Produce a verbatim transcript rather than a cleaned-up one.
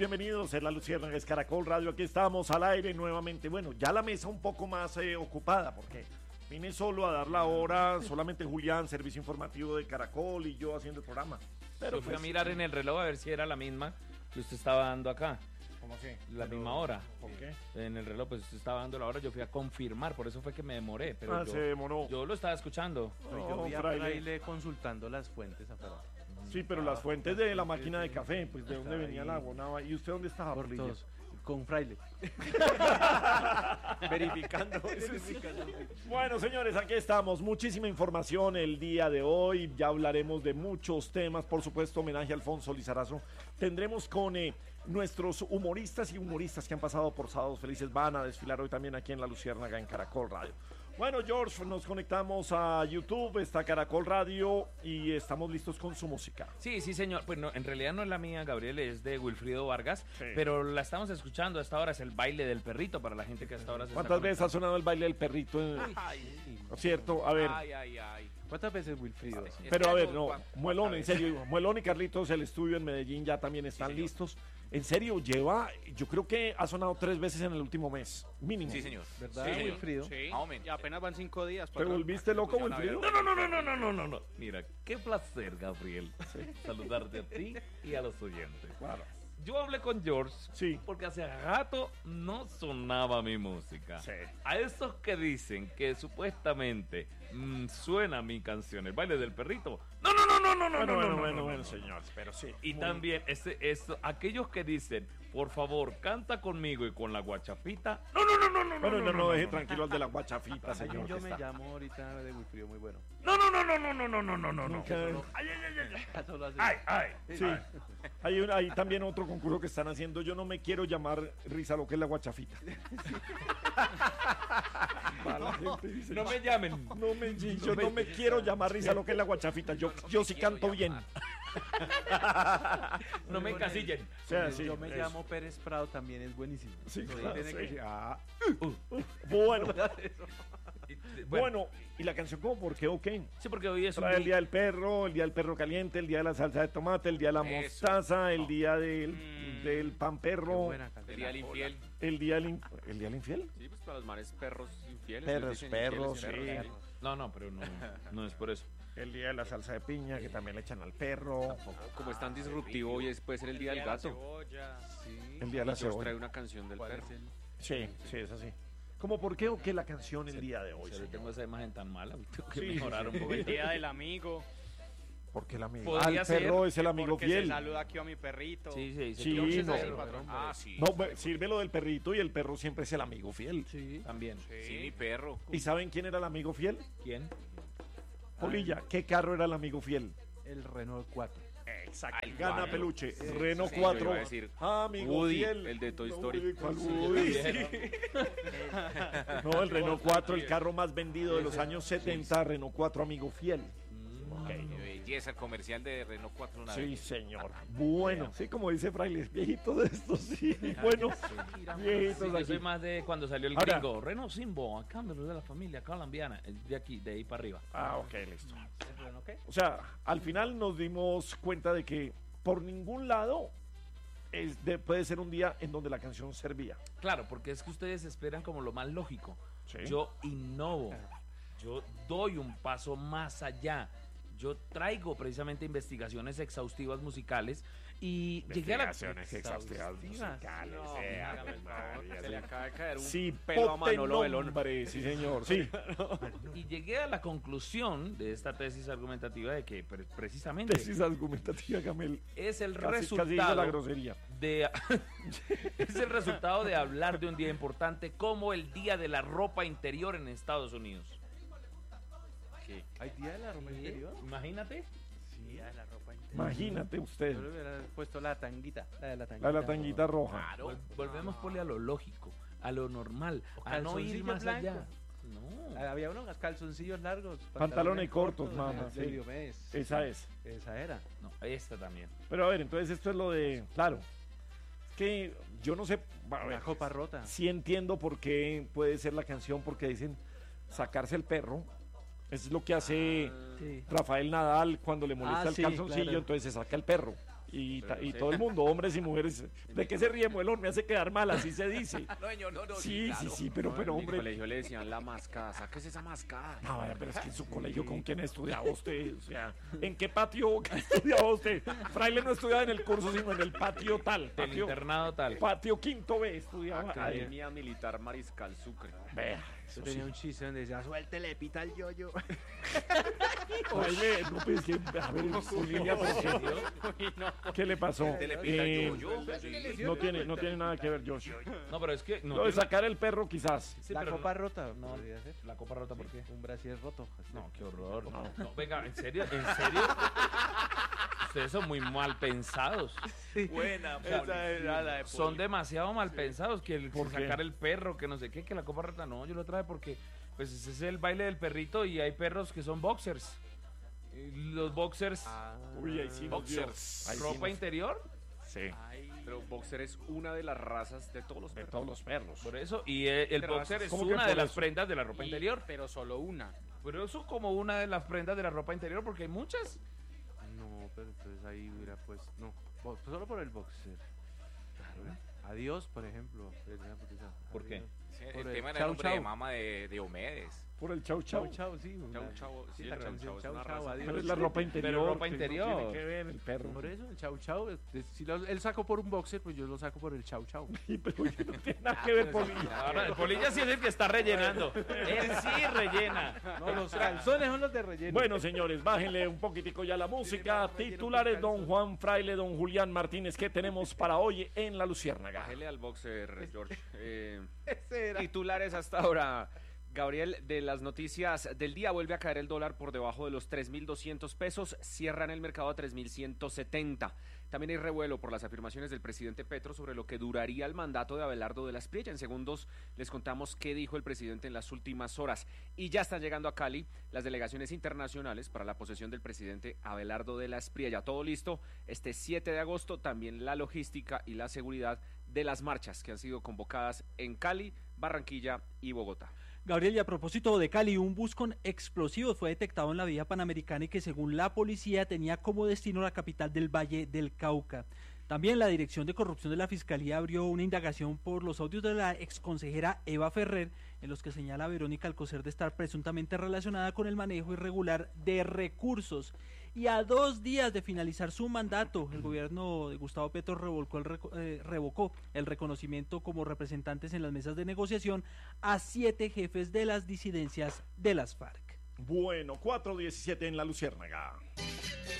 bienvenidos. Es La Luciérnaga, es Caracol Radio. Aquí estamos al aire nuevamente. Bueno, ya la mesa un poco más eh, ocupada porque vine solo a dar la hora. Solamente Julián, servicio informativo de Caracol, y yo haciendo el programa. Pero yo fui pues, a mirar en el reloj a ver si era la misma que usted estaba dando acá. ¿Cómo así? La pero, misma hora. ¿Por qué? En el reloj, pues usted estaba dando la hora, yo fui a confirmar, por eso fue que me demoré. Pero ah, yo, se demoró. Yo lo estaba escuchando. No, yo vi a Fraile consultando las fuentes afuera. Sí, pero ah, las fuentes de la máquina de café, pues de dónde venía el agua. Nada. ¿Y usted dónde estaba? Por todos. Con Fraile. Verificando. Bueno, señores, aquí estamos. Muchísima información el día de hoy. Ya hablaremos de muchos temas. Por supuesto, homenaje a Alfonso Lizarazo. Tendremos con eh, nuestros humoristas y humoristas que han pasado por Sábados Felices. Van a desfilar hoy también aquí en La Luciérnaga, en Caracol Radio. Bueno, George, nos conectamos a YouTube, está Caracol Radio y estamos listos con su música. Sí, sí, señor. Pues no, en realidad no es la mía, Gabriel, es de Wilfrido Vargas, sí. Pero la estamos escuchando hasta ahora, es el baile del perrito para la gente que hasta ahora se ¿Cuántas está veces ha sonado el baile del perrito? En... Ay, ¿cierto? A ver. Ay, ay, ay. ¿Cuántas veces Wilfrido? Pero a ver, no, Muelón, en serio, Muelón y Carlitos, el estudio en Medellín ya también están sí, listos. En serio, lleva, yo creo que ha sonado tres veces en el último mes, mínimo. Sí, señor. ¿Verdad, sí, Wilfrido? Sí, y apenas van cinco días. ¿Te volviste loco, Wilfrido? No, no, no, no, no, no, no, no, no. Mira, qué placer, Gabriel, sí. saludarte a ti y a los oyentes. Claro. Yo hablé con George sí. porque hace rato no sonaba mi música. Sí. A esos que dicen que supuestamente mmm, suena mi canción, el baile del perrito. No, no, no, no, no, no, bueno, no, bueno, no, bueno, no, bueno, no, señores, pero sí. Y también ese, eso, aquellos que dicen, por favor, canta conmigo y con la guachafita. No, no, no, no, no. Bueno, no, no, no, no deje no, tranquilo no. al de la guachafita, señor. Yo me está. llamo ahorita de Wilfrido, muy bueno. No, no, no, no, no, no, no, no, no, no, no. Ay, ay, ay, ay. Ay, ay. Sí. Hay, un, hay también otro concurso que están haciendo. Yo no me quiero llamar Risa, lo que es la guachafita. No, dice, no me llamen. No me, yo no me quiero llamar Risa, lo que es la guachafita. Yo, yo sí canto bien. No me encasillen. O sea, sí, yo me eso. llamo Pérez Prado, también es buenísimo. Sí, claro, tiene sí. que... ah. uh, bueno. Bueno, ¿y la canción cómo? ¿Por qué o qué? Sí, porque hoy es Trae un... el día del perro, el día del perro caliente, el día de la salsa de tomate, el día de la eso. mostaza, el día del, mm. del pan perro. El día del infiel. El día del, in... ¿El día del infiel? Sí, pues para los mares perros infieles. Perros, perros, sí. Perros, sí. No, no, pero no, no es por eso. El día de la salsa de piña, que también le echan al perro. Como es tan disruptivo, hoy puede ser el, el día, día del gato. Sí. El día de la cebolla. Trae una canción del perro. Sí, sí, es así. ¿Cómo por qué o qué la canción el día de hoy? Yo tengo esa imagen tan mala. Tengo que sí. mejorar un poco. El día del amigo. Porque el amigo. Ah, el perro ser, es el amigo porque fiel. Se saluda aquí a mi perrito. Sí, sí, sí. sí no. Ah, sí. No, sirve lo del perrito y el perro siempre es el amigo fiel. Sí, también. Sí, sí mi perro. ¿Y saben quién era el amigo fiel? ¿Quién? Polilla. ¿Qué carro era el amigo fiel? El Renault cuatro. Exacto. Ay, gana bueno. Peluche. Sí, Renault sí, cuatro. Iba a decir, amigo Woody, fiel. El de Toy Story. ¿Cuál Woody? Sí. No, el Renault cuatro, el carro más vendido de los años setenta. Renault cuatro, amigo fiel. Okay. Belleza comercial de Renault cuatro. Una sí, vez. señor. Bueno, sí, como dice Fraile, viejito de estos, sí. Bueno, viejitos sí, aquí. Yo soy más de cuando salió el Ahora, gringo. Renault Simbo, acá de la familia colombiana. De aquí, de ahí para arriba. Ah, ok, listo. O sea, al final nos dimos cuenta de que por ningún lado es de, puede ser un día en donde la canción servía. Claro, porque es que ustedes esperan como lo más lógico. ¿Sí? Yo innovo. Yo doy un paso más allá. Yo traigo precisamente investigaciones exhaustivas musicales y llegué a la... Investigaciones exhaustivas musicales. No, eh, María, se le acaba de caer un sí, pelo a Manolo Belón. Sí, señor, sí. Y llegué a la conclusión de esta tesis argumentativa de que pre precisamente... Tesis argumentativa, Gamel. Es el casi, resultado... Casi la grosería. De, es el resultado de hablar de un día importante como el Día de la Ropa Interior en Estados Unidos. ¿Qué? ¿Hay día de la ropa interior? Imagínate. Sí, día de la ropa interior. Imagínate usted. Yo le hubiera puesto la tanguita. La de la tanguita, la de la tanguita roja. roja. Claro. Vol volvemos por a lo lógico, a lo normal, o a no ir más blanco. allá. No. Había unos calzoncillos largos. Pantalones, pantalones cortos, cortos mamá. Sí. Mes. Esa es. Esa era. No, esta también. Pero a ver, entonces esto es lo de... Claro. Es que yo no sé... A ver, una copa rota. Sí entiendo por qué puede ser la canción, porque dicen sacarse el perro. Eso es lo que hace ah, sí. Rafael Nadal cuando le molesta ah, el sí, calzoncillo, claro. Entonces se saca el perro. Y, ta- y todo el mundo, hombres y mujeres. ¿De qué se ríe, Muelón? Me hace quedar mal, así se dice. No, señor, no, no, Sí, claro. sí, sí, pero, pero En mi hombre. colegio le decían la mascada. Sáquese esa mascada. No, vaya, pero es que en su colegio, ¿con quién estudiaba usted? O sea, ¿en qué patio estudiaba usted? Fraile no estudiaba en el curso, sino en el patio tal. Del Patio, internado tal. patio quinto B estudiaba. ahí. Academia Militar Mariscal Sucre. Vea, Yo eso tenía sí. un chiste donde decía, suéltele, pita el yoyo. Fraile, no, pues que, a ver, Julián, ¿por qué? ¿Qué le pasó? Te le pita Eh, el yo-yo. no tiene, no tiene nada que ver, Josh. No, pero es que. No Lo de tiene- sacar el perro, quizás. Sí, la pero copa no- rota, no. podría ser. La copa rota, ¿por qué? Un brasier roto. así. No, qué horror. No, no, venga, ¿en serio? ¿En serio? Ustedes son muy mal pensados. Buena, Esa era la de Son Poli. demasiado mal pensados que el ¿Por qué? sacar el perro, que no sé qué, que la copa rota. No, yo lo traje porque pues ese es el baile del perrito y hay perros que son boxers. Y los boxers, Ah, Uy, ahí sí nos dio. Boxers. Ahí sí ropa nos- interior, Sí, Pero boxer es una de las razas de todos los de perros. todos los perros. por eso. Y eh, el Pero boxer es ¿cómo que una por de las eso? prendas de la ropa Y- interior. Pero solo una. Pero eso como una de las prendas de la ropa interior porque hay muchas. no, pero entonces ahí hubiera pues, no, bo- solo por el boxer. Claro. Adiós, por ejemplo. ¿Por qué? Adiós. Sí, Por el el tema era chau, el nombre de chau. mama de, de Omedes. Por el chau chau. Chau, chau, sí. Chau, una- chau, Sí, sí, la el chau, canción chau es chau, una chau, raza. adiós. Pero es la ropa interior. ropa que no interior. tiene que ver el perro. Por eso, el chau chau. eh, Si lo- él sacó por un boxer, pues yo lo saco por el chau chau. Sí, pero ya no tiene nada que ver, Poli. Ahora, el polilla sí es el que está rellenando. Él sí rellena. No, los calzones son los de relleno. Bueno, señores, bájenle un poquitico ya la música. Titulares, don Juan Fraile, don Julián Martínez. ¿Qué tenemos para hoy en La Luciérnaga? Bájele al boxer, George. Eh, Ese era. titulares hasta ahora. Gabriel, de las noticias del día, vuelve a caer el dólar por debajo de los tres mil doscientos pesos, cierra en el mercado a tres mil ciento setenta. También hay revuelo por las afirmaciones del presidente Petro sobre lo que duraría el mandato de Abelardo de la Espriella. En segundos les contamos qué dijo el presidente en las últimas horas. Y ya están llegando a Cali las delegaciones internacionales para la posesión del presidente Abelardo de la Espriella. Todo listo este siete de agosto, también la logística y la seguridad de las marchas que han sido convocadas en Cali, Barranquilla y Bogotá. Gabriel, y a propósito de Cali, un bus con explosivos fue detectado en la vía panamericana y que según la policía tenía como destino la capital del Valle del Cauca. También la Dirección de Corrupción de la Fiscalía abrió una indagación por los audios de la exconsejera Eva Ferrer, en los que señala a Verónica Alcocer de estar presuntamente relacionada con el manejo irregular de recursos. Y a dos días de finalizar su mandato, el gobierno de Gustavo Petro revocó el, reco- eh, revocó el reconocimiento como representantes en las mesas de negociación a siete jefes de las disidencias de las FARC. Bueno, cuatro diecisiete en La Luciérnaga.